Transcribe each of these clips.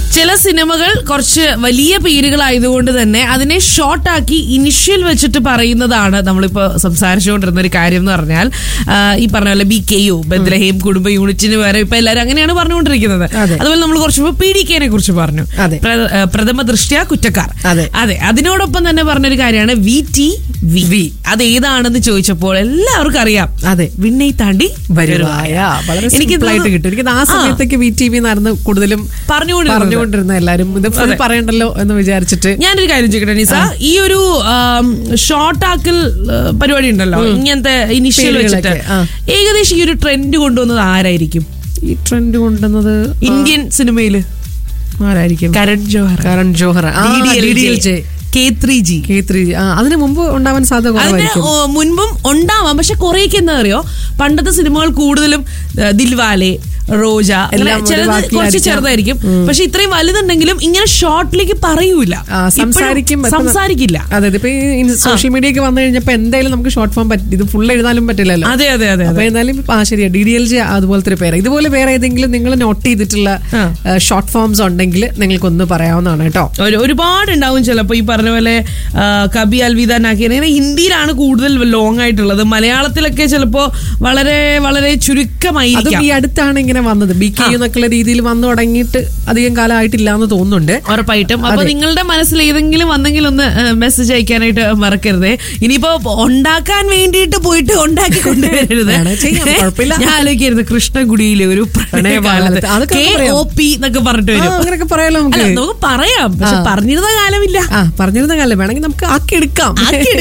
ചില സിനിമകൾ കുറച്ച് വലിയ പേരുകളായതുകൊണ്ട് തന്നെ അതിനെ ഷോർട്ടാക്കി ഇനിഷ്യൽ വെച്ചിട്ട് പറയുന്നതാണ് നമ്മളിപ്പോ സംസാരിച്ചുകൊണ്ടിരുന്ന ഒരു കാര്യം എന്ന് പറഞ്ഞാൽ ഈ പറഞ്ഞ പോലെ BKU ബെത്ലഹേം കുടുംബ യൂണിറ്റിന് വരെ ഇപ്പൊ എല്ലാവരും അങ്ങനെയാണ് പറഞ്ഞുകൊണ്ടിരിക്കുന്നത്. അതുപോലെ നമ്മൾ കുറച്ച് PDK-നെ കുറിച്ച് പറഞ്ഞു, പ്രഥമ ദൃഷ്ട്യാ കുറ്റക്കാർ. അതെ, അതിനോടൊപ്പം തന്നെ പറഞ്ഞൊരു കാര്യമാണ് VTV. അത് ഏതാണെന്ന് ചോദിച്ചപ്പോൾ എല്ലാവർക്കും അറിയാം. അതെ, വിണ്ണை താണ്ടി വരുവായ. എനിക്ക് കിട്ടും. എനിക്ക് ആ സമയത്തേക്ക് VTV എന്നായിരുന്നു കൂടുതലും പറഞ്ഞുകൊണ്ടിരുന്ന എല്ലാരും. ഇത് ഫുൾ പറയണ്ടല്ലോ എന്ന് വിചാരിച്ചിട്ട് ഞാനൊരു കാര്യം ചോദിക്കട്ടെ നിസ, ഈ ഒരു ഷോർട്ട് ആക്കൽ പരിപാടി ഉണ്ടല്ലോ, ഇങ്ങനത്തെ ഇനിഷ്യൽ വെച്ചിട്ട് ഏകദേശം ഈ ഒരു ട്രെൻഡ് കൊണ്ടുവന്നത് ആരായിരിക്കും? ഈ ട്രെൻഡ് കൊണ്ടുവന്നത് ഇന്ത്യൻ സിനിമയില് ആരായിരിക്കും? Karan Johar, DDLJ, K3G. അതിന് മുമ്പ് ഉണ്ടാവാൻ സാധ്യത കുറവായിരിക്കും. മുൻപും ഉണ്ടാവാം, പക്ഷെ കുറേയൊക്കെ എന്താ അറിയോ, പണ്ടത്തെ സിനിമകൾ കൂടുതലും ദിൽവാലെ, റോജ, ചിലത് കുറച്ച് ചെറുതായിരിക്കും. പക്ഷെ ഇത്രയും വലുതുണ്ടെങ്കിലും ഇങ്ങനെ ഷോർട്ടിലേക്ക് പറയൂല, സംസാരിക്കില്ല. അതെ, ഇപ്പൊ സോഷ്യൽ മീഡിയ ഒക്കെ വന്നു കഴിഞ്ഞപ്പോ എന്തായാലും നമുക്ക് ഷോർട്ട് ഫോം ഇത് ഫുൾ എഴുതാനും പറ്റില്ലല്ലോ. അതെ. അപ്പൊ എന്തായാലും ശരിയാ, DDLJ അതുപോലത്തെ ഒരു പേര്. ഇതുപോലെ വേറെ ഏതെങ്കിലും നിങ്ങൾ നോട്ട് ചെയ്തിട്ടുള്ള ഷോർട്ട് ഫോംസ് ഉണ്ടെങ്കിൽ നിങ്ങൾക്കൊന്ന് പറയാവുന്നതാണ് കേട്ടോ. ഒരുപാട് ഉണ്ടാവും. ചിലപ്പോ ഈ പറഞ്ഞ പോലെ കബി അൽവിദ നാക്കി ഹിന്ദിയിലാണ് കൂടുതൽ ലോങ് ആയിട്ടുള്ളത്. മലയാളത്തിലൊക്കെ ചിലപ്പോ വളരെ വളരെ ചുരുക്കമായിരിക്കും. ഈ അടുത്താണ് ഇങ്ങനെ വന്നത്, BKU എന്നൊക്കെയുള്ള രീതിയിൽ വന്നു തുടങ്ങിയിട്ട് അധികം കാലമായിട്ടില്ല എന്ന് തോന്നുന്നുണ്ട്. ഉറപ്പായിട്ടും. അപ്പൊ നിങ്ങളുടെ മനസ്സിൽ ഏതെങ്കിലും വന്നെങ്കിൽ ഒന്ന് മെസ്സേജ് അയക്കാനായിട്ട് മറക്കരുതേ. ഇനിയിപ്പോ ഉണ്ടാക്കാൻ വേണ്ടിയിട്ട് പോയിട്ട് ഉണ്ടാക്കി കൊണ്ടുവരരുത്. ഞാൻ ആലോചിക്കരുത് കൃഷ്ണഗുഡിയിലെ ഒരു പ്രണയകാലത്ത് KOP എന്നൊക്കെ പറഞ്ഞിട്ട് വരും. അങ്ങനെയൊക്കെ പറയാലോ, നമുക്ക് പറയാം. പക്ഷെ പറഞ്ഞിരുന്ന കാലമില്ല. പറഞ്ഞിരുന്ന കാലം വേണമെങ്കിൽ നമുക്ക് ആക്കിയെടുക്കാം.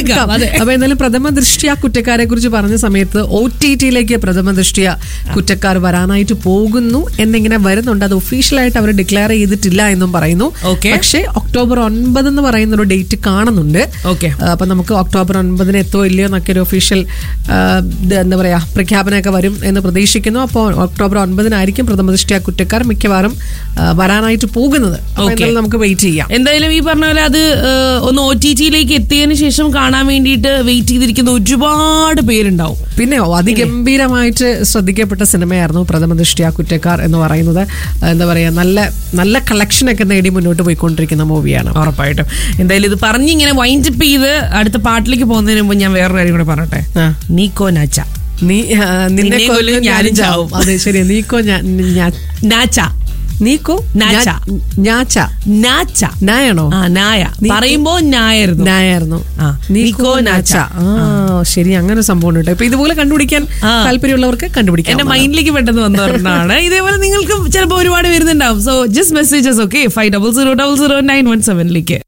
അപ്പൊ എന്തായാലും പ്രഥമ ദൃഷ്ട്യാ കുറ്റക്കാരെ കുറിച്ച് പറഞ്ഞ സമയത്ത് OTT-യിലേക്ക് പ്രഥമ ദൃഷ്ട്യാ കുറ്റക്കാർ വരാനായിട്ട് പോകുന്നു എന്നിങ്ങനെ വരുന്നുണ്ട്. അത് ഒഫീഷ്യലായിട്ട് അവർ ഡിക്ലെയർ ചെയ്തിട്ടില്ല എന്നും പറയുന്നു. പക്ഷേ October 9 എന്ന് പറയുന്ന ഒരു ഡേറ്റ് കാണുന്നുണ്ട്. അപ്പൊ നമുക്ക് October 9 എത്തോ ഇല്ലയോ എന്നൊക്കെ ഒരു ഒഫീഷ്യൽ എന്താ പറയാ പ്രഖ്യാപനമൊക്കെ വരും എന്ന് പ്രതീക്ഷിക്കുന്നു. അപ്പോൾ October 9 പ്രഥമ ദൃഷ്ട്യാ കുറ്റക്കാർ മിക്കവാറും വരാനായിട്ട് പോകുന്നത്. നമുക്ക് വെയിറ്റ് ചെയ്യാം. എന്തായാലും ഈ പറഞ്ഞ പോലെ അത് ഒന്ന് OTT-യിലേക്ക് എത്തിയതിനു ശേഷം കാണാൻ വേണ്ടിയിട്ട് വെയിറ്റ് ചെയ്തിരിക്കുന്ന ഒരുപാട് പേരുണ്ടാവും. പിന്നെ അതിഗംഭീരമായിട്ട് ശ്രദ്ധിക്കപ്പെട്ട സിനിമയായിരുന്നു പ്രഥമ ദൃഷ്ട്യാ കുറ്റക്കാർ എന്ന് പറയുന്നത്. എന്താ പറയാ, നല്ല നല്ല കളക്ഷനൊക്കെ നേടി മുന്നോട്ട് പോയിക്കൊണ്ടിരിക്കുന്ന മൂവിയാണ്. ഉറപ്പായിട്ടും. എന്തായാലും ഇത് പറഞ്ഞിങ്ങനെ വൈൻഡ് അപ്പ് ചെയ്ത് അടുത്ത പാട്ടിലേക്ക് പോകുന്നതിന് മുമ്പ് ഞാൻ വേറൊരു കാര്യം കൂടെ പറയട്ടെ. നീക്കോ നാച്ച, നിന്നെ കൊല്ലും ഞാനും ചാവും. അതെ, ശരി. നീക്കോ നാച്ച, നീക്കോ നായാണോ? നായ പറയുമ്പോ നായായിരുന്നു. നീക്കോ നാച്ച. ശരി, അങ്ങനെ സംഭവം ഉണ്ട്. ഇപ്പൊ ഇതുപോലെ കണ്ടുപിടിക്കാൻ താല്പര്യമുള്ളവർക്ക് കണ്ടുപിടിക്കാം. എന്റെ മൈൻഡിലേക്ക് പെട്ടെന്ന് വന്നതാണ്. ഇതേപോലെ നിങ്ങൾക്ക് ചിലപ്പോൾ ഒരുപാട് വരുന്നുണ്ടാവും. So just messages 50000917